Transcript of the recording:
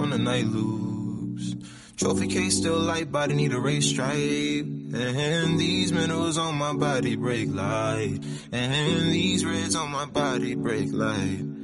on the night loops. Trophy case still light, body need a race stripe. And these minerals on my body break light. And these reds on my body break light.